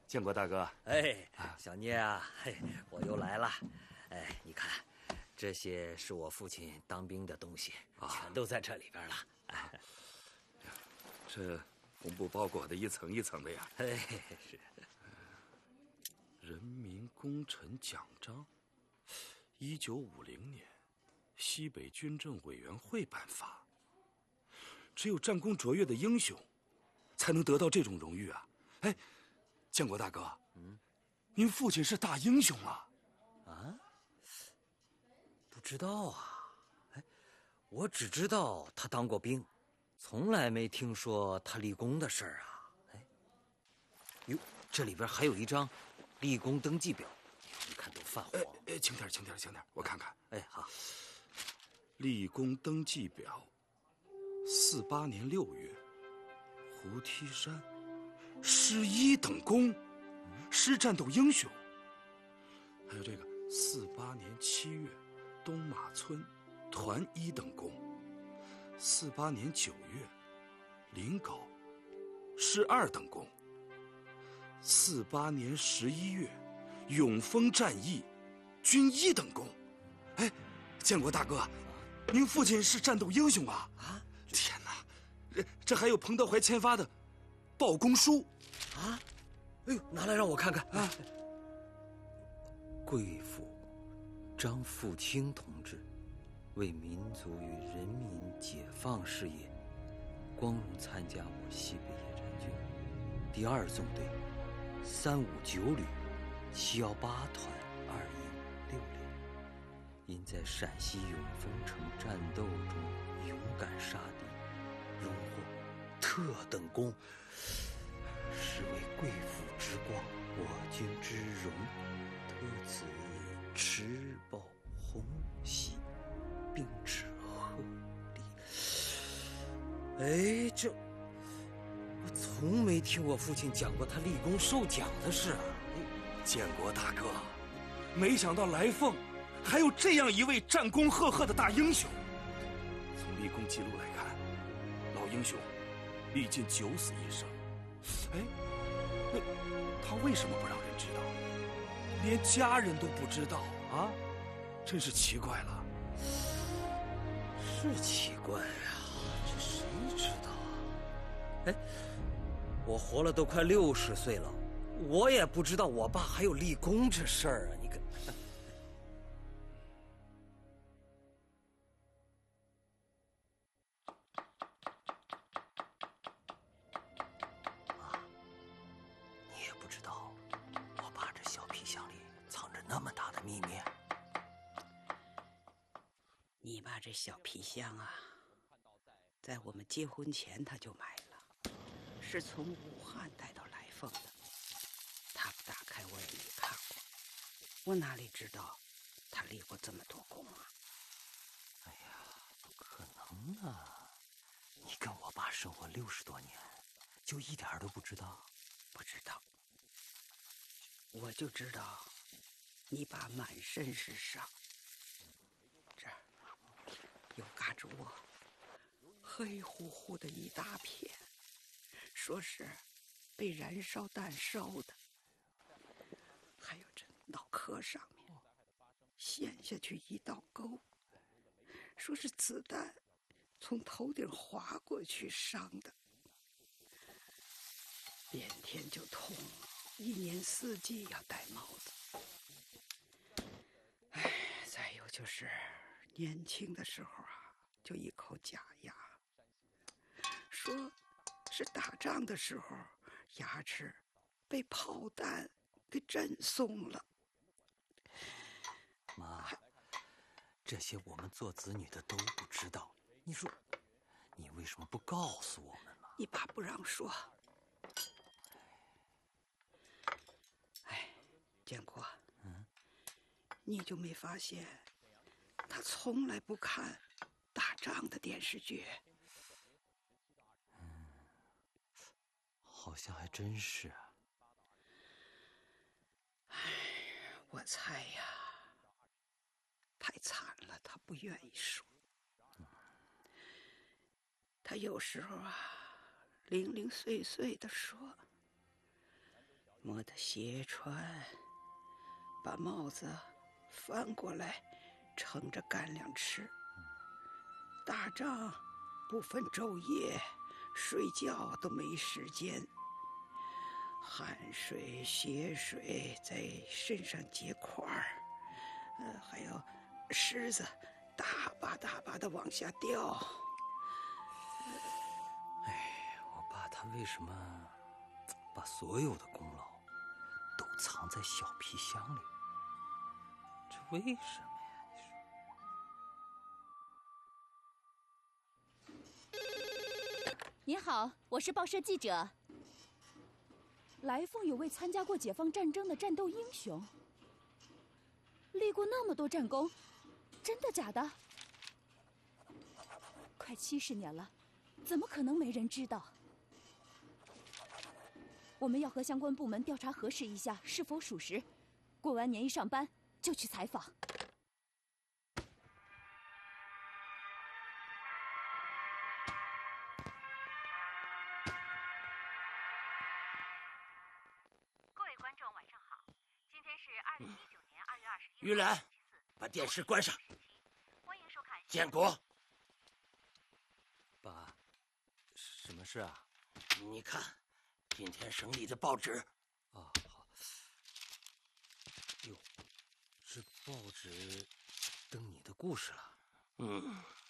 建国大哥。 哎，小聂啊，嘿，我又来了。哎，你看，这些是我父亲当兵的东西，全都在这里边了。哎， 这红布包裹的一层一层的呀。 嘿，是。 人民功臣奖章，1950年，西北军政委员会颁发。只有战功卓越的英雄，才能得到这种荣誉啊！哎，建国大哥，您父亲是大英雄啊！ 啊？不知道啊。哎，我只知道他当过兵，从来没听说他立功的事儿啊。哎，哟，这里边还有一张立功登记表，你看都泛黄。 轻点，我看看。 哎，好。 立功登记表，48年6月，胡梯山，师1等功，师战斗英雄。还有这个48年7月，东马村，团1等功。48年9月，临皋，师2等功。48年11月，永丰战役，军1等功。哎，建国大哥，您父亲是战斗英雄啊！啊，天哪，这还有彭德怀签发的报功书啊！哎呦，拿来让我看看啊！贵父张富清同志为民族与人民解放事业，光荣参加我西北野战军第2纵队359旅718团2营6连，因在陕西永丰城战斗中勇敢杀敌，荣获特等功，是为贵父之光，我军之荣，特此持报红喜，并致贺礼。哎，这我从没听我父亲讲过他立功受奖的事啊！ 建国大哥，没想到来凤还有这样一位战功赫赫的大英雄。从立功记录来看，老英雄历尽9死1生。哎，那他为什么不让人知道？连家人都不知道啊，真是奇怪了。 是奇怪啊，这谁知道啊？哎，我活了都快60岁了，我也不知道我爸还有立功这事儿啊！你看，妈，你也不知道我爸这小皮箱里藏着那么大的秘密。 你爸这小皮箱啊，在我们结婚前他就买了，是从武汉带到来凤的。他不打开我也没看过，我哪里知道他立过这么多功啊？ 哎呀，不可能啊！你跟我爸生活60多年，就一点都不知道？ 不知道，我就知道你爸满身是伤，这儿有嘎吱窝，黑乎乎的一大片，说是被燃烧弹烧的。还有这脑壳上面陷下去一道沟，说是子弹从头顶划过去伤的，连天就痛，一年4季要戴帽子。哎，再有就是年轻的时候啊，就一口假牙，说是打仗的时候牙齿被炮弹给震松了。 妈，这些我们做子女的都不知道，你说你为什么不告诉我们嘛？ 你爸不让说。哎，建国，你就没发现他从来不看打仗的电视剧？ 好像还真是啊。 哎，我猜呀，太惨了，他不愿意说。他有时候啊，零零碎碎的说， 磨得斜穿，把帽子翻过来，撑着干粮吃。打仗不分昼夜，睡觉都没时间，汗水、血水在身上结块儿，还有虱子大把大把的往下掉。 我爸他为什么把所有的功劳都藏在小皮箱里？这为什么呀？ 您好，我是报社记者。来凤有位参加过解放战争的战斗英雄，立过那么多战功，真的假的？快70年了，怎么可能没人知道？我们要和相关部门调查核实一下是否属实。过完年一上班就去采访。 玉兰，把电视关上。建国， 爸，什么事啊？ 你看，今天省里的报纸。 好。哟，这报纸登你的故事了。